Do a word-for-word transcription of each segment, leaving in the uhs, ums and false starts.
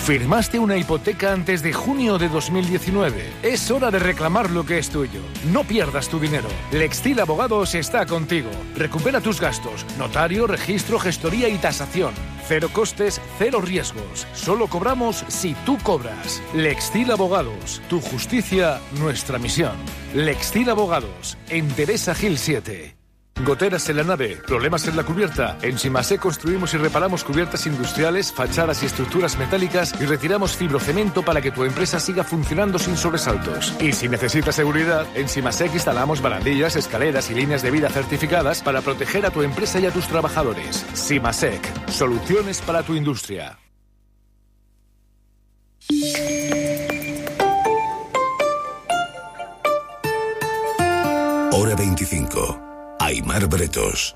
¿Firmaste una hipoteca antes de junio de dos mil diecinueve? Es hora de reclamar lo que es tuyo. No pierdas tu dinero. Lextil Abogados está contigo. Recupera tus gastos. Notario, registro, gestoría y tasación. Cero costes, cero riesgos. Solo cobramos si tú cobras. Lextil Abogados. Tu justicia, nuestra misión. Lextil Abogados. En Teresa Gil siete. Goteras en la nave, problemas en la cubierta. En Simasec construimos y reparamos cubiertas industriales, fachadas y estructuras metálicas y retiramos fibrocemento para que tu empresa siga funcionando sin sobresaltos. Y si necesitas seguridad, en Simasec instalamos barandillas, escaleras y líneas de vida certificadas para proteger a tu empresa y a tus trabajadores. Simasec, soluciones para tu industria. Hora veinticinco. Aimar Bretos.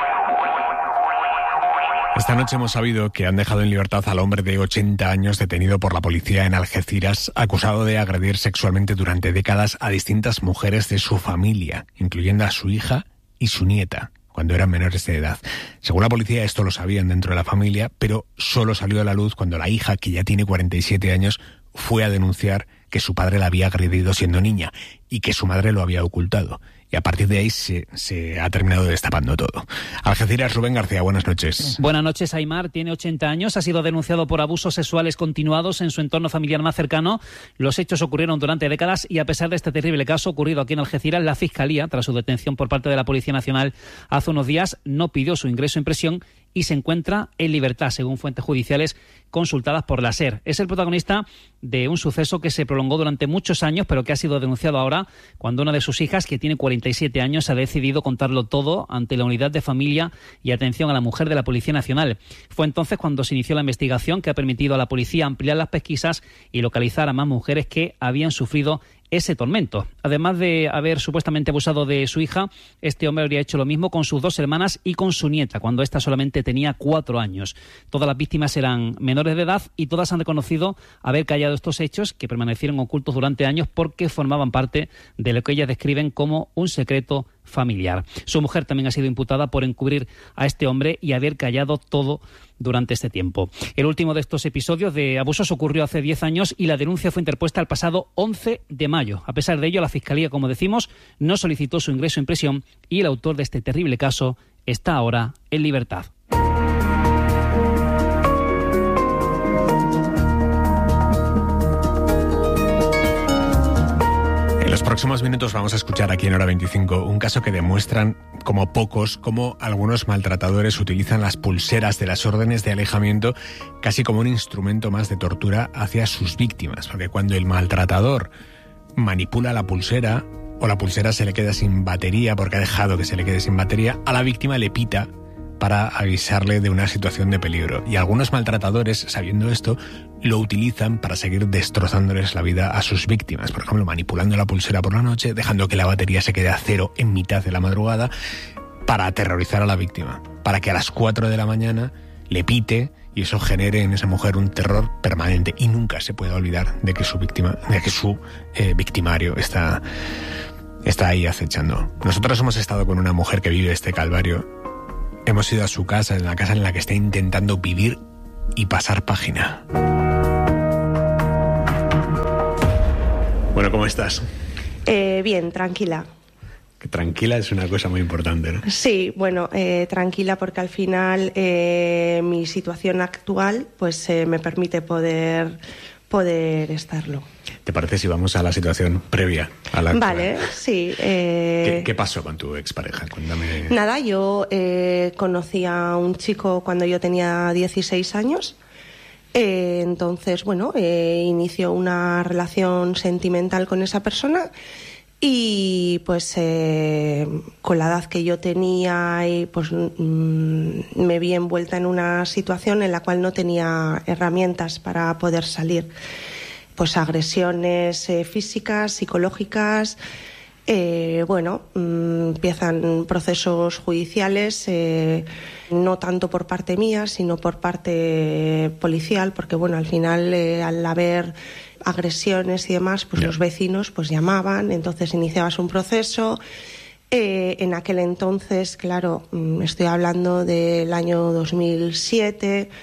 Esta noche hemos sabido que han dejado en libertad al hombre de ochenta años detenido por la policía en Algeciras, acusado de agredir sexualmente durante décadas a distintas mujeres de su familia, incluyendo a su hija y su nieta, cuando eran menores de edad. Según la policía, esto lo sabían dentro de la familia, pero solo salió a la luz cuando la hija, que ya tiene cuarenta y siete años, fue a denunciar que su padre la había agredido siendo niña y que su madre lo había ocultado. Y a partir de ahí se, se ha terminado destapando todo. Algeciras, Rubén García, buenas noches. Buenas noches, Aimar. Tiene ochenta años, ha sido denunciado por abusos sexuales continuados en su entorno familiar más cercano. Los hechos ocurrieron durante décadas y a pesar de este terrible caso ocurrido aquí en Algeciras, la Fiscalía, tras su detención por parte de la Policía Nacional hace unos días, no pidió su ingreso en prisión y se encuentra en libertad, según fuentes judiciales consultadas por la SER. Es el protagonista de un suceso que se prolongó durante muchos años, pero que ha sido denunciado ahora cuando una de sus hijas, que tiene cuarenta y siete años, ha decidido contarlo todo ante la Unidad de Familia y Atención a la Mujer de la Policía Nacional. Fue entonces cuando se inició la investigación que ha permitido a la policía ampliar las pesquisas y localizar a más mujeres que habían sufrido ese tormento. Además de haber supuestamente abusado de su hija, este hombre habría hecho lo mismo con sus dos hermanas y con su nieta, cuando ésta solamente tenía cuatro años. Todas las víctimas eran menores de edad y todas han reconocido haber callado estos hechos, que permanecieron ocultos durante años porque formaban parte de lo que ellas describen como un secreto familiar. Su mujer también ha sido imputada por encubrir a este hombre y haber callado todo durante este tiempo. El último de estos episodios de abusos ocurrió hace diez años y la denuncia fue interpuesta el pasado once de mayo. A pesar de ello, la Fiscalía, como decimos, no solicitó su ingreso en prisión y el autor de este terrible caso está ahora en libertad. En los próximos minutos vamos a escuchar aquí en Hora veinticinco un caso que demuestran, como pocos, cómo algunos maltratadores utilizan las pulseras de las órdenes de alejamiento casi como un instrumento más de tortura hacia sus víctimas. Porque cuando el maltratador manipula la pulsera o la pulsera se le queda sin batería porque ha dejado que se le quede sin batería, a la víctima le pita para avisarle de una situación de peligro. Y algunos maltratadores, sabiendo esto, lo utilizan para seguir destrozándoles la vida a sus víctimas. Por ejemplo, manipulando la pulsera por la noche, dejando que la batería se quede a cero en mitad de la madrugada, para aterrorizar a la víctima, para que a las cuatro de la mañana le pite y eso genere en esa mujer un terror permanente. Y nunca se puede olvidar de que su víctima, de que su eh, victimario está, está ahí acechando. Nosotros hemos estado con una mujer que vive este calvario. Hemos ido a su casa, en la casa en la que está intentando vivir y pasar página. Bueno, ¿cómo estás? Eh, bien, tranquila. Que tranquila es una cosa muy importante, ¿no? Sí, bueno, eh, tranquila porque al final eh, mi situación actual pues eh, me permite poder, poder estarlo. ¿Te parece si vamos a la situación previa a la actual? Vale, sí. Eh... ¿Qué, ¿Qué pasó con tu expareja? Cuéntame. Nada, yo eh, conocí a un chico cuando yo tenía dieciséis años. Eh, entonces, bueno, eh, inició una relación sentimental con esa persona y pues eh, con la edad que yo tenía y pues mm, me vi envuelta en una situación en la cual no tenía herramientas para poder salir. Pues agresiones eh, físicas, psicológicas, eh, bueno, mmm, empiezan procesos judiciales, eh, no tanto por parte mía, sino por parte policial, porque bueno, al final eh, al haber agresiones y demás, pues yeah. los vecinos pues llamaban, entonces iniciabas un proceso. Eh, en aquel entonces, claro, estoy hablando del año dos mil siete,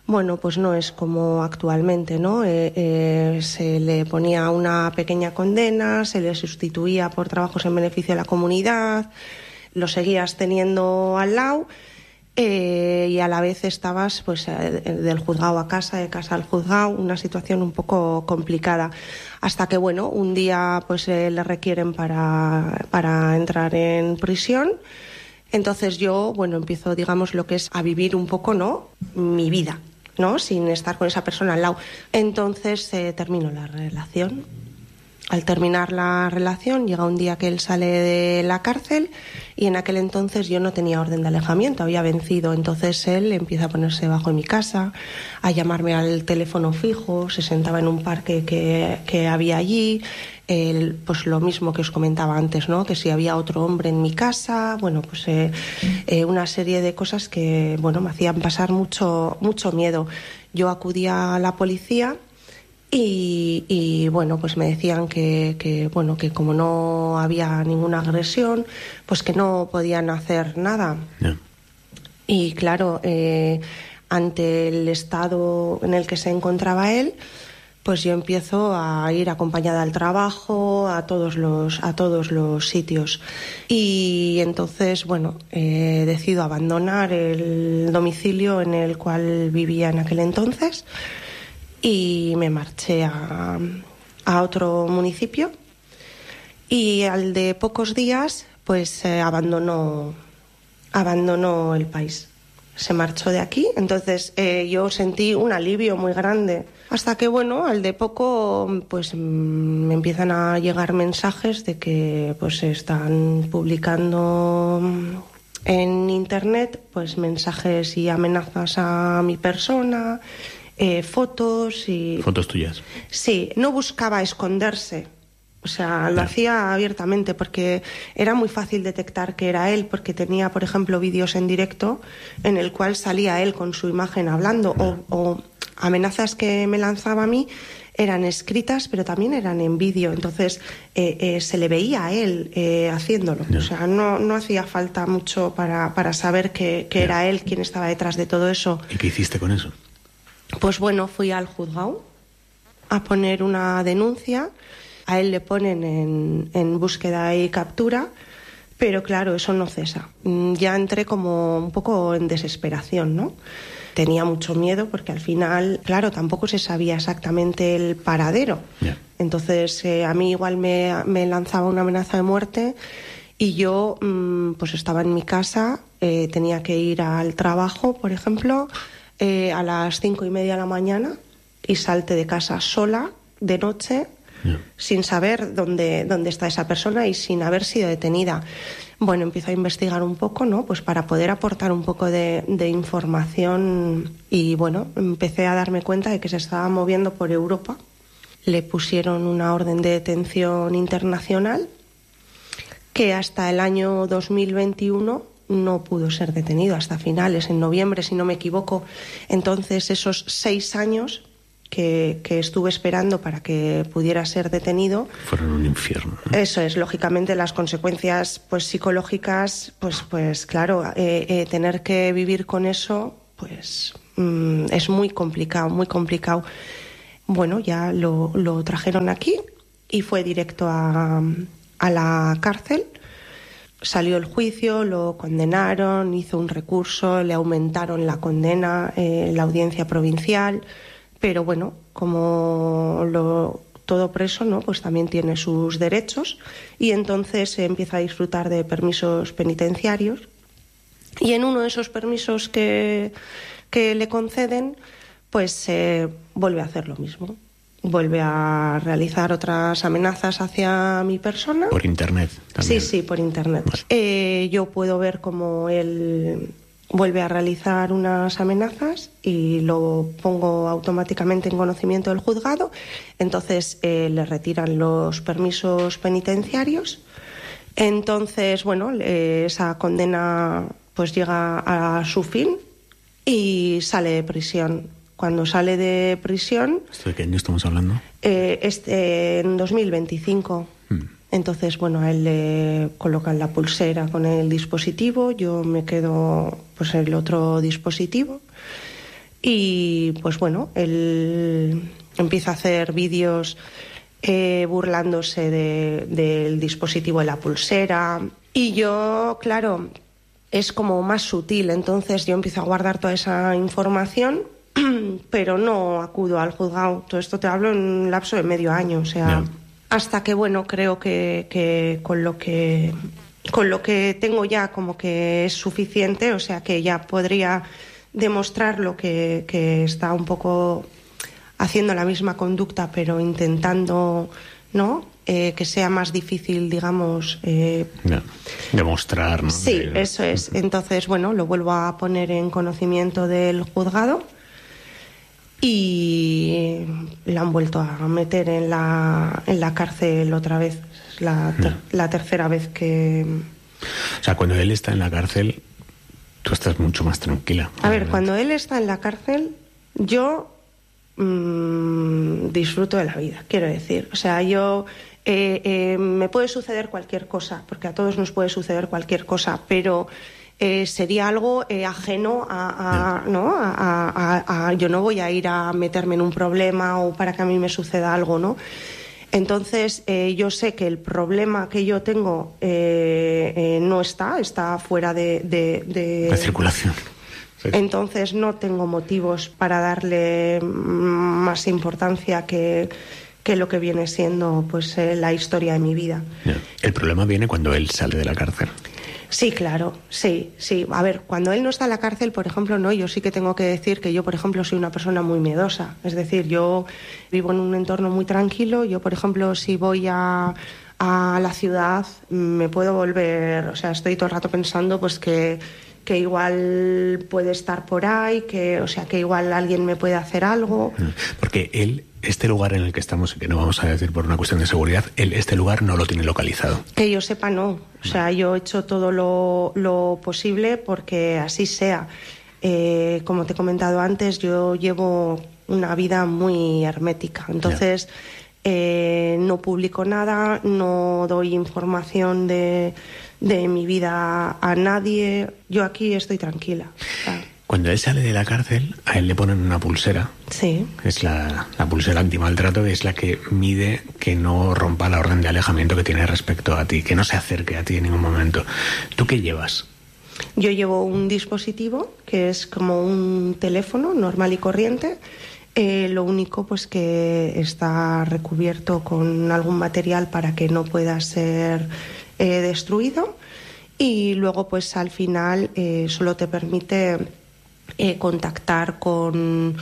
bueno, pues no es como actualmente, ¿no? Eh, eh, se le ponía una pequeña condena, se le sustituía por trabajos en beneficio de la comunidad, lo seguías teniendo al lado eh, y a la vez estabas pues eh, del juzgado a casa, de casa al juzgado, una situación un poco complicada. Hasta que, bueno, un día pues eh, le requieren para, para entrar en prisión. Entonces yo, bueno, empiezo, digamos, lo que es a vivir un poco, ¿no?, mi vida, ¿no?, sin estar con esa persona al lado. Entonces eh, termino la relación. Al terminar la relación, llega un día que él sale de la cárcel y en aquel entonces yo no tenía orden de alejamiento, había vencido. Entonces él empieza a ponerse bajo en mi casa, a llamarme al teléfono fijo, se sentaba en un parque que, que había allí. El, pues lo mismo que os comentaba antes, ¿no?, que si había otro hombre en mi casa, bueno, pues eh, eh, una serie de cosas que, bueno, me hacían pasar mucho, mucho miedo. Yo acudía a la policía y, y bueno, pues me decían que, que, bueno, que como no había ninguna agresión, pues que no podían hacer nada. Yeah. Y claro, eh, ante el estado en el que se encontraba él, pues yo empiezo a ir acompañada al trabajo, a todos los, a todos los sitios. Y entonces, bueno, eh, decido abandonar el domicilio en el cual vivía en aquel entonces y me marché a, a otro municipio. Y al de pocos días, pues eh, abandonó, abandonó el país. Se marchó de aquí, entonces eh, yo sentí un alivio muy grande. Hasta que, bueno, al de poco, pues me empiezan a llegar mensajes de que pues se están publicando en internet pues mensajes y amenazas a mi persona, eh, fotos y... ¿Fotos tuyas? Sí, no buscaba esconderse. O sea, lo hacía abiertamente porque era muy fácil detectar que era él, porque tenía, por ejemplo, vídeos en directo en el cual salía él con su imagen hablando, o, o amenazas que me lanzaba a mí eran escritas, pero también eran en vídeo. Entonces eh, eh, se le veía a él eh, haciéndolo. O sea, no, no hacía falta mucho para, para saber que, que era él quien estaba detrás de todo eso. ¿Y qué hiciste con eso? Pues bueno, fui al juzgado a poner una denuncia. A él le ponen en, en búsqueda y captura, pero claro, eso no cesa. Ya entré como un poco en desesperación, ¿no? Tenía mucho miedo porque al final, claro, tampoco se sabía exactamente el paradero. Yeah. Entonces, eh, a mí igual me, me lanzaba una amenaza de muerte y yo mmm, pues estaba en mi casa, eh, tenía que ir al trabajo, por ejemplo, eh, a las cinco y media de la mañana y salte de casa sola, de noche, Yeah. sin saber dónde, dónde está esa persona y sin haber sido detenida. Bueno, empiezo a investigar un poco, ¿no?, pues para poder aportar un poco de, de información y, bueno, empecé a darme cuenta de que se estaba moviendo por Europa. Le pusieron una orden de detención internacional que hasta el año dos mil veintiuno no pudo ser detenido, hasta finales, en noviembre, si no me equivoco. Entonces, esos seis años... Que, que estuve esperando para que pudiera ser detenido. Fueron un infierno, ¿no? Eso es, lógicamente las consecuencias pues psicológicas, pues, pues claro, eh, eh, tener que vivir con eso, pues mm, es muy complicado, muy complicado. Bueno, ya lo, lo trajeron aquí y fue directo a, a la cárcel. Salió el juicio, lo condenaron, hizo un recurso, le aumentaron la condena, eh, la audiencia provincial. Pero bueno, como lo, todo preso, ¿no?, pues también tiene sus derechos y entonces se empieza a disfrutar de permisos penitenciarios. Y en uno de esos permisos que, que le conceden, pues eh, vuelve a hacer lo mismo. Vuelve a realizar otras amenazas hacia mi persona. ¿Por internet también? Sí, sí, por internet. Vale. Eh, yo puedo ver cómo él... vuelve a realizar unas amenazas y lo pongo automáticamente en conocimiento del juzgado. Entonces eh, le retiran los permisos penitenciarios. Entonces, bueno, eh, esa condena pues llega a su fin y sale de prisión. Cuando sale de prisión... ¿Esto de qué año estamos hablando? Eh, este, en dos mil veinticinco. Hmm. Entonces, bueno, a él le colocan la pulsera con el dispositivo, yo me quedo pues el otro dispositivo Y pues bueno, él empieza a hacer vídeos eh, burlándose de, del dispositivo de la pulsera. Y yo, claro, es como más sutil, entonces yo empiezo a guardar toda esa información, pero no acudo al juzgado. Todo esto te hablo en un lapso de medio año, o sea, no. Hasta que, bueno, creo que, que con lo que con lo que tengo ya como que es suficiente, o sea, que ya podría demostrar lo que, que está un poco haciendo la misma conducta, pero intentando, ¿no?, eh, que sea más difícil, digamos... Eh, no. Demostrar, ¿no? Sí, de... eso es. Entonces, bueno, lo vuelvo a poner en conocimiento del juzgado y la han vuelto a meter en la, en la cárcel otra vez. Es la, ter- no. la tercera vez que... O sea, cuando él está en la cárcel, tú estás mucho más tranquila. A ver, cuando él está en la cárcel, yo mmm, disfruto de la vida, quiero decir. O sea, yo... Eh, eh, me puede suceder cualquier cosa, porque a todos nos puede suceder cualquier cosa, pero eh, sería algo eh, ajeno a, a, ¿no? A, a, a, yo no voy a ir a meterme en un problema o para que a mí me suceda algo, ¿no? Entonces, eh, yo sé que el problema que yo tengo eh, eh, no está, está fuera de... de, de... La circulación. Sí. Entonces, no tengo motivos para darle más importancia que... que lo que viene siendo pues eh, la historia de mi vida. Yeah. El problema viene cuando él sale de la cárcel. Sí, claro, sí, sí. A ver, cuando él no está en la cárcel, por ejemplo, no, yo sí que tengo que decir que yo, por ejemplo, soy una persona muy miedosa. Es decir, yo vivo en un entorno muy tranquilo. Yo, por ejemplo, si voy a, a la ciudad, me puedo volver... O sea, estoy todo el rato pensando pues que... que igual puede estar por ahí, que, o sea, que igual alguien me puede hacer algo. Porque él, este lugar en el que estamos, que no vamos a decir por una cuestión de seguridad, él este lugar no lo tiene localizado. Que yo sepa, no. O sea, yo he hecho todo lo, lo posible porque así sea. Eh, como te he comentado antes, yo llevo una vida muy hermética. Entonces, eh, no publico nada, no doy información de... de mi vida a nadie. Yo aquí estoy tranquila. Claro. Cuando él sale de la cárcel, a él le ponen una pulsera. Sí. Es la, la pulsera antimaltrato, es la que mide que no rompa la orden de alejamiento que tiene respecto a ti, que no se acerque a ti en ningún momento. ¿Tú qué llevas? Yo llevo un dispositivo que es como un teléfono normal y corriente. Eh, lo único pues que está recubierto con algún material para que no pueda ser eh, destruido, y luego pues al final eh, solo te permite eh, contactar con,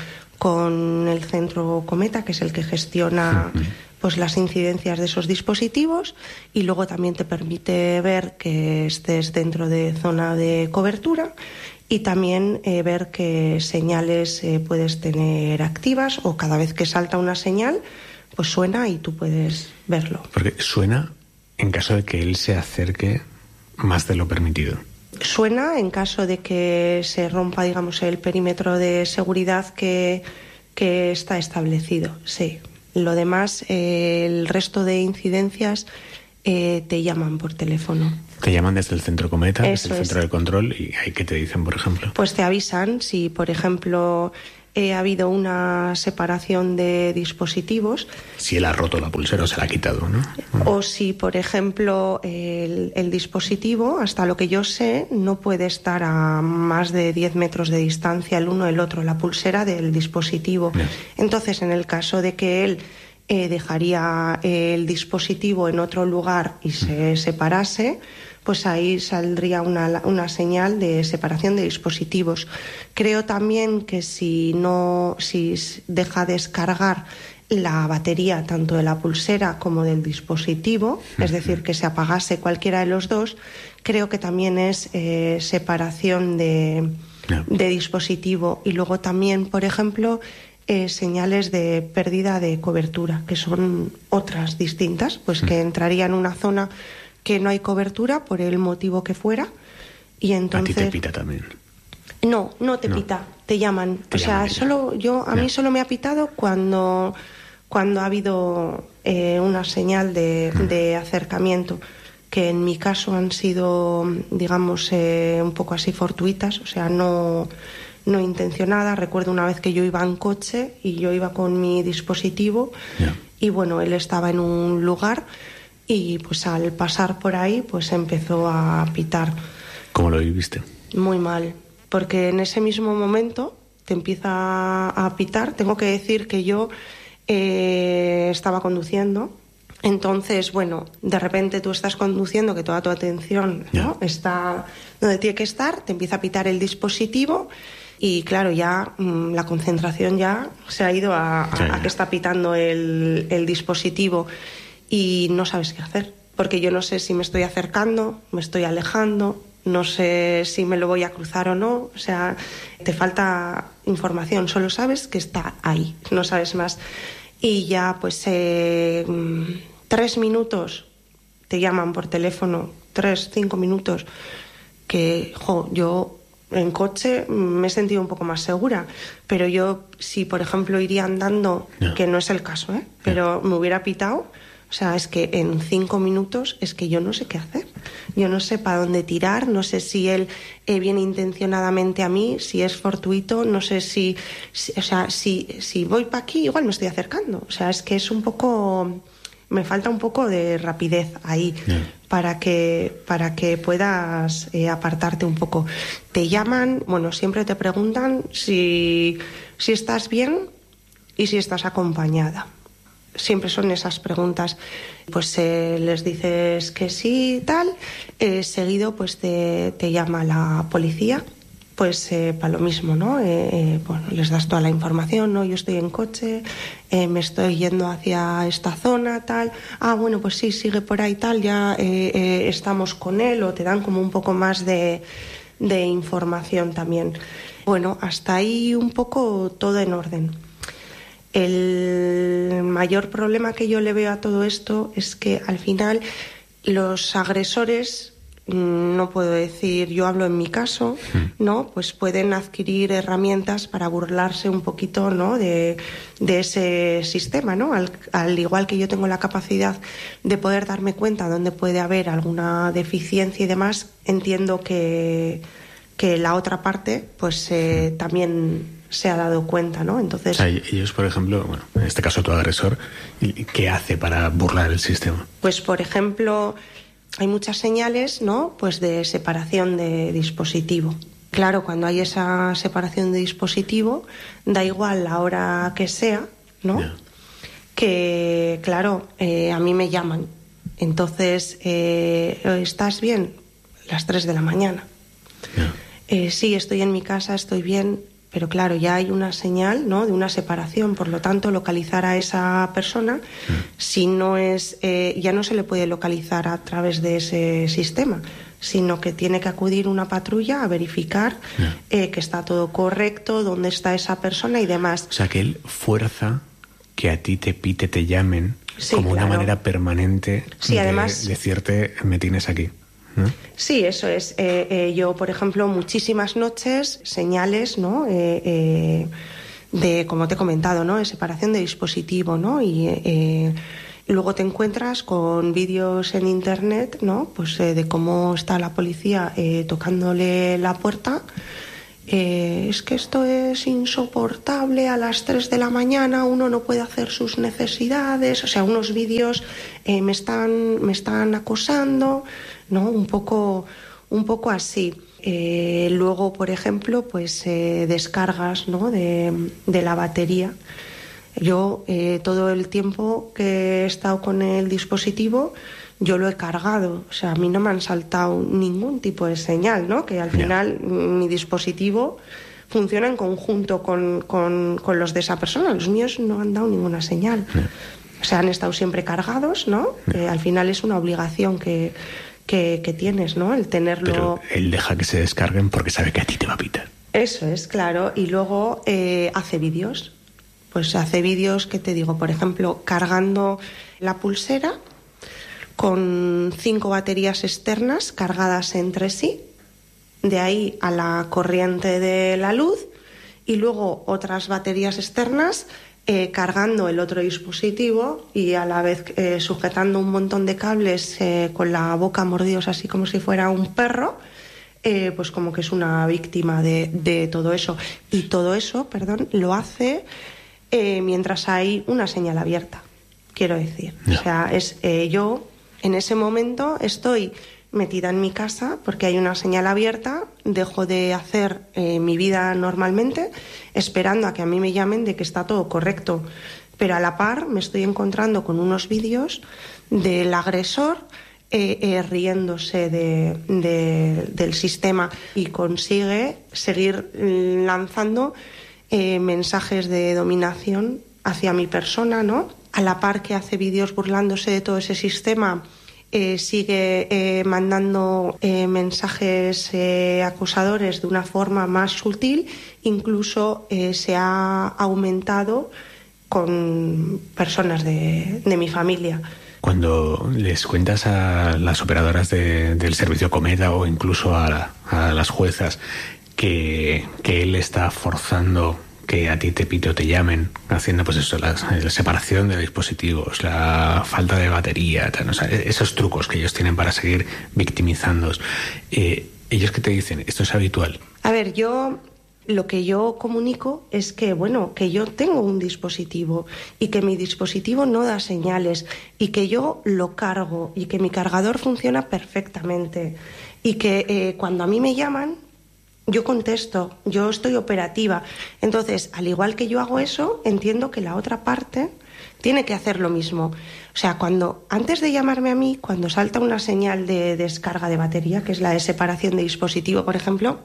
con el centro Cometa, que es el que gestiona uh-huh. pues las incidencias de esos dispositivos, y luego también te permite ver que estés dentro de zona de cobertura. Y también eh, ver qué señales eh, puedes tener activas, o cada vez que salta una señal, pues suena y tú puedes verlo. Porque suena en caso de que él se acerque más de lo permitido. Suena en caso de que se rompa, digamos, el perímetro de seguridad que, que está establecido, sí. Lo demás, eh, el resto de incidencias eh, te llaman por teléfono. Te llaman desde el centro Cometa, Eso desde el centro es. de control, y ahí ¿qué te dicen, por ejemplo? Pues te avisan si, por ejemplo, eh, ha habido una separación de dispositivos. Si él ha roto la pulsera o se la ha quitado, ¿no? O si, por ejemplo, el, el dispositivo, hasta lo que yo sé, no puede estar a más de diez metros de distancia el uno del otro, la pulsera del dispositivo. Bien. Entonces, en el caso de que él eh, dejaría el dispositivo en otro lugar y se separase, pues ahí saldría una, una señal de separación de dispositivos. Creo también que si no, si deja descargar la batería tanto de la pulsera como del dispositivo, es decir, que se apagase cualquiera de los dos, creo que también es eh, separación de, no. de dispositivo. Y luego también, por ejemplo, eh, señales de pérdida de cobertura, que son otras distintas, pues que entraría en una zona que no hay cobertura por el motivo que fuera, y entonces... ¿A ti te pita también? No, no te no. pita, te llaman. Te o llaman sea, solo yo a no. mí solo me ha pitado cuando, cuando ha habido eh, una señal de, mm. de acercamiento, que en mi caso han sido, digamos, eh, un poco así fortuitas, o sea, no, no intencionada. Recuerdo una vez que yo iba en coche y yo iba con mi dispositivo yeah. y bueno, él estaba en un lugar y pues al pasar por ahí pues empezó a pitar. ¿Cómo lo viviste? Muy mal, porque en ese mismo momento te empieza a pitar. Tengo que decir que yo eh, estaba conduciendo. Entonces, bueno, de repente tú estás conduciendo, que toda tu atención, ¿no?, yeah. está donde tiene que estar, te empieza a pitar el dispositivo y claro, ya mmm, la concentración ya se ha ido a, a, sí. a que está pitando el, el dispositivo y no sabes qué hacer, porque yo no sé si me estoy acercando, me estoy alejando, no sé si me lo voy a cruzar o no, o sea, te falta información, solo sabes que está ahí, no sabes más. Y ya pues eh, tres minutos te llaman por teléfono, tres, cinco minutos, que jo, yo en coche me he sentido un poco más segura, pero yo si por ejemplo iría andando, no. que no es el caso, ¿eh? pero no. me hubiera pitado, o sea, es que en cinco minutos es que yo no sé qué hacer. Yo no sé para dónde tirar, no sé si él eh, viene intencionadamente a mí, si es fortuito, no sé si, si o sea, si, si voy para aquí, igual me estoy acercando. O sea, es que es un poco, me falta un poco de rapidez ahí yeah. para que para que puedas eh, apartarte un poco. Te llaman, bueno, siempre te preguntan si, si estás bien y si estás acompañada. Siempre son esas preguntas, pues eh, les dices que sí, tal, eh, seguido pues te, te llama la policía, pues eh, para lo mismo, ¿no? Eh, eh, bueno, les das toda la información, ¿no? Yo estoy en coche, eh, me estoy yendo hacia esta zona, tal, ah, bueno, pues sí, sigue por ahí, tal, ya eh, eh, estamos con él, o te dan como un poco más de, de información también. Bueno, hasta ahí un poco todo en orden. El mayor problema que yo le veo a todo esto es que al final los agresores, no puedo decir, yo hablo en mi caso, ¿no? Pues pueden adquirir herramientas para burlarse un poquito, ¿no?, de, de ese sistema, ¿no? Al, al igual que yo tengo la capacidad de poder darme cuenta dónde puede haber alguna deficiencia y demás, entiendo que, que la otra parte pues eh, también se ha dado cuenta, ¿no? Entonces, o sea, ellos, por ejemplo, bueno, en este caso tu agresor, ¿qué hace para burlar el sistema? Pues, por ejemplo, hay muchas señales, ¿no?, pues de separación de dispositivo. Claro, cuando hay esa separación de dispositivo, da igual la hora que sea, ¿no? Yeah. Que, claro, eh, a mí me llaman. Entonces, eh, ¿estás bien? Las tres de la mañana. Yeah. Eh, sí, estoy en mi casa, estoy bien. Pero claro, ya hay una señal, ¿no?, de una separación. Por lo tanto, localizar a esa persona, mm. si no es, eh, ya no se le puede localizar a través de ese sistema, sino que tiene que acudir una patrulla a verificar yeah. eh, que está todo correcto, dónde está esa persona y demás. O sea, que él fuerza que a ti te pite, te llamen, sí, como claro. una manera permanente sí, de además, decirte, me tienes aquí. ¿No? Sí, eso es. Eh, eh, yo, por ejemplo, muchísimas noches, señales, ¿no?, eh, eh, de, como te he comentado, ¿no?, de separación de dispositivo, ¿no? Y eh, luego te encuentras con vídeos en internet, ¿no?, pues eh, de cómo está la policía eh, tocándole la puerta. Eh, es que esto es insoportable, a las tres de la mañana uno no puede hacer sus necesidades, o sea, unos vídeos eh, me están me están acosando, ¿no? Un poco un poco así. Eh, luego, por ejemplo, pues eh, descargas, ¿no?, de, de la batería. Yo eh, todo el tiempo que he estado con el dispositivo, yo lo he cargado, o sea, a mí no me han saltado ningún tipo de señal, ¿no? Que al final yeah. mi dispositivo funciona en conjunto con, con, con los de esa persona. Los míos no han dado ninguna señal. Yeah. O sea, han estado siempre cargados, ¿no? Yeah. Eh, al final es una obligación que, que, que tienes, ¿no? El tenerlo... Pero él deja que se descarguen porque sabe que a ti te va a pitar. Eso es, claro. Y luego eh, hace vídeos. Pues hace vídeos, que te digo, por ejemplo, cargando la pulsera con cinco baterías externas cargadas entre sí, de ahí a la corriente de la luz, y luego otras baterías externas eh, cargando el otro dispositivo y a la vez eh, sujetando un montón de cables eh, con la boca mordidos así como si fuera un perro, eh, pues como que es una víctima de, de todo eso. Y todo eso, perdón, lo hace eh, mientras hay una señal abierta, quiero decir. No. O sea, es eh, yo en ese momento estoy metida en mi casa porque hay una señal abierta, dejo de hacer eh, mi vida normalmente, esperando a que a mí me llamen de que está todo correcto. Pero a la par me estoy encontrando con unos vídeos del agresor eh, eh, riéndose de, de, del sistema y consigue seguir lanzando eh, mensajes de dominación hacia mi persona, ¿no? A la par que hace vídeos burlándose de todo ese sistema, eh, sigue eh, mandando eh, mensajes eh, acusadores de una forma más sutil, incluso eh, se ha aumentado con personas de, de mi familia. Cuando les cuentas a las operadoras de, del servicio Cometa o incluso a, la, a las juezas que, que él está forzando que a ti te pite o te llamen, haciendo pues eso, la, la separación de dispositivos, la falta de batería, tal, o sea, esos trucos que ellos tienen para seguir victimizándoos, eh, ¿ellos qué te dicen? ¿Esto es habitual? A ver, yo... Lo que yo comunico es que, bueno, que yo tengo un dispositivo y que mi dispositivo no da señales y que yo lo cargo y que mi cargador funciona perfectamente y que eh, cuando a mí me llaman, yo contesto, yo estoy operativa. Entonces, al igual que yo hago eso, entiendo que la otra parte tiene que hacer lo mismo. O sea, cuando antes de llamarme a mí, cuando salta una señal de descarga de batería, que es la de separación de dispositivo, por ejemplo,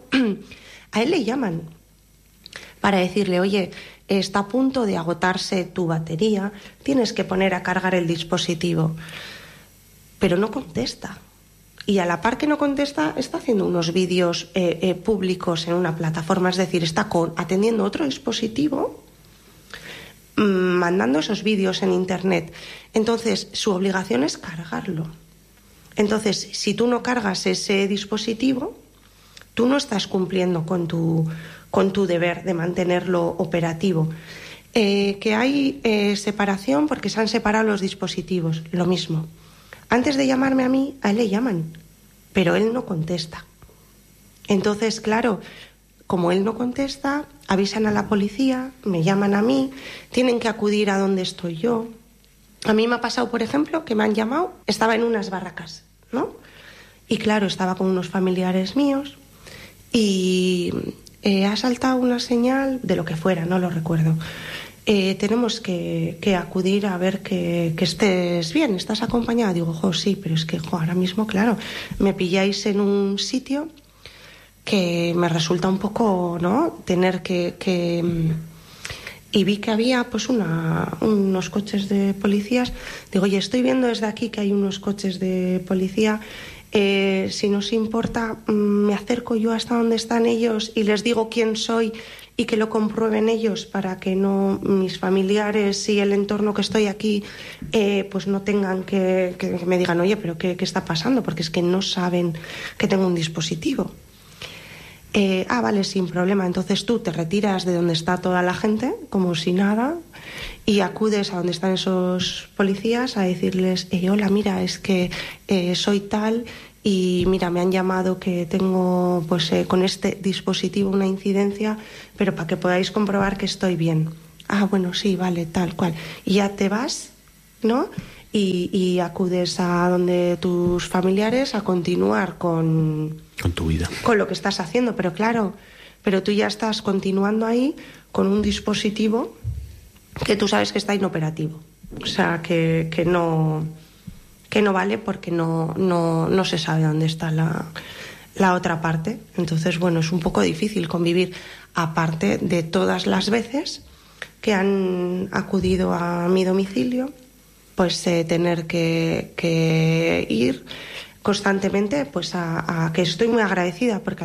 a él le llaman para decirle, oye, está a punto de agotarse tu batería, tienes que poner a cargar el dispositivo. Pero no contesta. Y a la par que no contesta, está haciendo unos vídeos eh, eh, públicos en una plataforma, es decir, está con, atendiendo otro dispositivo, mmm, mandando esos vídeos en Internet. Entonces, su obligación es cargarlo. Entonces, si tú no cargas ese dispositivo, tú no estás cumpliendo con tu, con tu deber de mantenerlo operativo. Eh, que hay eh, separación porque se han separado los dispositivos, lo mismo. Antes de llamarme a mí, a él le llaman, pero él no contesta. Entonces, claro, como él no contesta, avisan a la policía, me llaman a mí, tienen que acudir a donde estoy yo. A mí me ha pasado, por ejemplo, que me han llamado, estaba en unas barracas, ¿no? Y claro, estaba con unos familiares míos, y eh, ha saltado una señal de lo que fuera, no lo recuerdo. Eh, tenemos que, que acudir a ver que, que estés bien, ¿estás acompañada? Digo, jo, sí, pero es que jo, ahora mismo, claro, me pilláis en un sitio que me resulta un poco, ¿no?, tener que... que y vi que había pues una, unos coches de policías. Digo, oye, estoy viendo desde aquí que hay unos coches de policía. Eh, si nos importa, me acerco yo hasta donde están ellos y les digo quién soy y que lo comprueben ellos para que no mis familiares y el entorno que estoy aquí eh, pues no tengan que, que me digan, oye, pero ¿qué, qué está pasando? Porque es que no saben que tengo un dispositivo. Eh, ah, vale, sin problema. Entonces tú te retiras de donde está toda la gente, como si nada, y acudes a donde están esos policías a decirles, eh, hola, mira, es que eh, soy tal y mira, me han llamado que tengo pues eh, con este dispositivo una incidencia, pero para que podáis comprobar que estoy bien. Ah, bueno, sí, vale, tal cual. Y ya te vas, ¿no? Y, y acudes a donde tus familiares a continuar con... Con tu vida. Con lo que estás haciendo, pero claro, pero tú ya estás continuando ahí con un dispositivo que tú sabes que está inoperativo. O sea, que, que, no, que no vale porque no, no, no se sabe dónde está la, la otra parte. Entonces, bueno, es un poco difícil convivir, aparte de todas las veces que han acudido a mi domicilio, pues eh, tener que, que ir constantemente, pues a, a que estoy muy agradecida porque